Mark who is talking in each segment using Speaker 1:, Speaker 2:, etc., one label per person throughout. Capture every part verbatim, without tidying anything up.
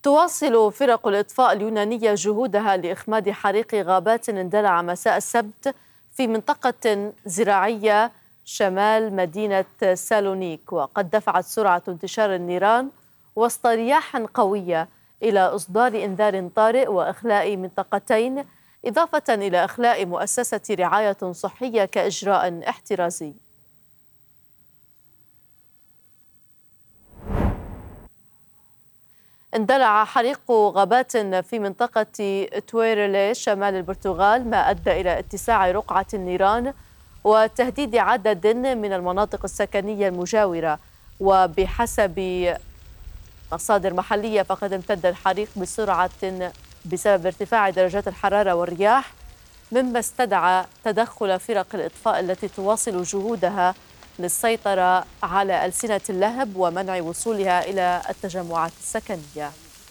Speaker 1: تواصل فرق الإطفاء اليونانية جهودها لإخماد حريق غابات اندلع مساء السبت في منطقة زراعية شمال مدينة سالونيك، وقد دفعت سرعة انتشار النيران وسط رياح قوية إلى إصدار إنذار طارئ وإخلاء منطقتين، إضافة إلى إخلاء مؤسسة رعاية صحية كإجراء احترازي. اندلع حريق غابات في منطقة تويرلي شمال البرتغال، ما أدى إلى اتساع رقعة النيران وتهديد عدد من المناطق السكنية المجاورة. وبحسب مصادر محلية فقد امتد الحريق بسرعة بسبب ارتفاع درجات الحرارة والرياح، مما استدعى تدخل فرق الإطفاء التي تواصل جهودها للسيطرة على ألسنة اللهب ومنع وصولها إلى التجمعات السكنية.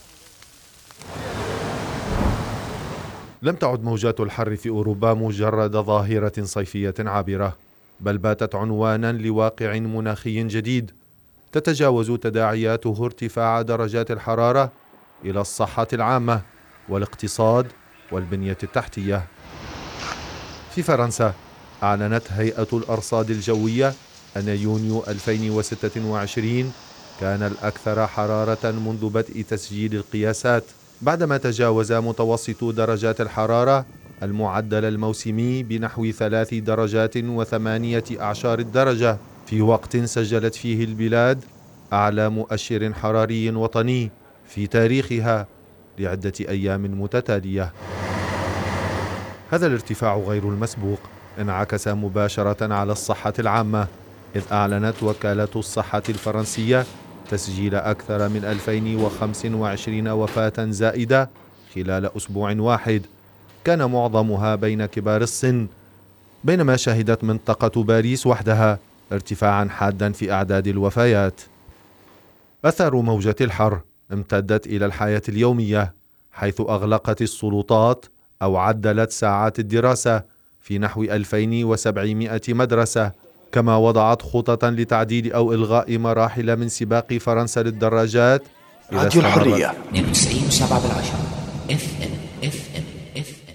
Speaker 2: لم تعد موجات الحر في أوروبا مجرد ظاهرة صيفية عابرة، بل باتت عنوانا لواقع مناخي جديد تتجاوز تداعياته ارتفاع درجات الحرارة إلى الصحة العامة والاقتصاد والبنية التحتية. في فرنسا أعلنت هيئة الأرصاد الجوية أن يونيو ألفين وستة وعشرين كان الأكثر حرارة منذ بدء تسجيل القياسات، بعدما تجاوز متوسط درجات الحرارة المعدل الموسمي بنحو ثلاث درجات وثمانية أعشار الدرجة، في وقت سجلت فيه البلاد أعلى مؤشر حراري وطني في تاريخها لعدة أيام متتالية. هذا الارتفاع غير المسبوق انعكس مباشرة على الصحة العامة، إذ أعلنت وكالة الصحة الفرنسية تسجيل أكثر من ألفين وخمسة وعشرين وفاة زائدة خلال أسبوع واحد، كان معظمها بين كبار السن، بينما شهدت منطقة باريس وحدها ارتفاعا حادا في أعداد الوفيات. أثر موجة الحر امتدت إلى الحياة اليومية، حيث أغلقت السلطات أو عدلت ساعات الدراسة في نحو ألفين وسبعمائة مدرسة، كما وضعت خططا لتعديل أو إلغاء مراحل من سباق فرنسا للدراجات.
Speaker 3: راديو الحرية
Speaker 4: اثنين وتسعين وسبعة بالعشرة اف ام اف ام اف ام.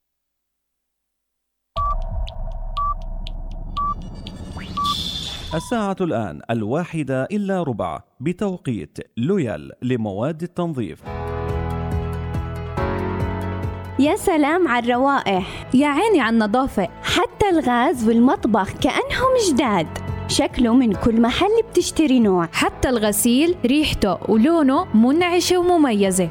Speaker 5: الساعة الآن الواحدة إلا ربع بتوقيت لويال لمواد التنظيف.
Speaker 6: يا سلام على الروائح، يا عيني على النظافة، حتى الغاز والمطبخ كأنهم جداد. شكله من كل محل بتشتري نوع،
Speaker 7: حتى الغسيل ريحته ولونه منعشة ومميزة.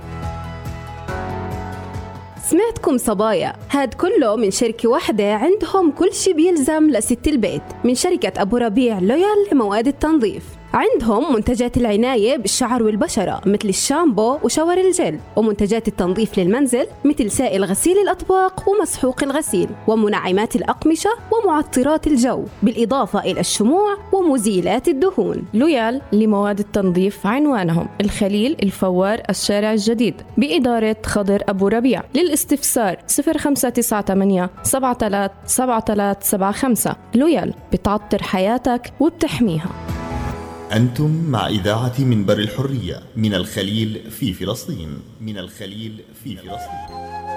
Speaker 8: سمعتكم صبايا، هاد كله من شركة واحدة عندهم كل شي بيلزم لست البيت، من شركة أبو ربيع لويال لمواد التنظيف. عندهم منتجات العناية بالشعر والبشرة مثل الشامبو وشاور الجل، ومنتجات التنظيف للمنزل مثل سائل غسيل الأطباق ومسحوق الغسيل، ومنعمات الأقمشة ومعطرات الجو، بالإضافة إلى الشموع ومزيلات الدهون.
Speaker 9: لويال لمواد التنظيف عنوانهم الخليل الفوار الشارع الجديد بإدارة خضر أبو ربيع. للاستفسار صفر خمسة تسعة ثمانية سبعة ثلاثة سبعة ثلاثة سبعة خمسة. لويال بتعطر حياتك وبتحميها.
Speaker 3: أنتم مع إذاعة منبر الحرية من الخليل في فلسطين. من الخليل في فلسطين.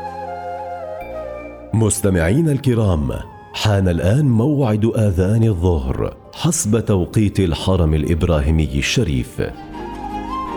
Speaker 10: مستمعين الكرام، حان الآن موعد آذان الظهر حسب توقيت الحرم الإبراهيمي الشريف.